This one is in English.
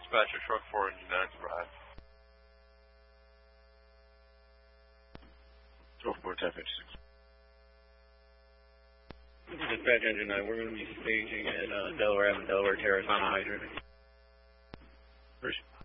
Dispatcher, truck 4 engine 9 arrived. Truck 4, type 56. Dispatch engine 9, we're going to be staging at Delaware Avenue, Delaware Terrace on a hydrant. First.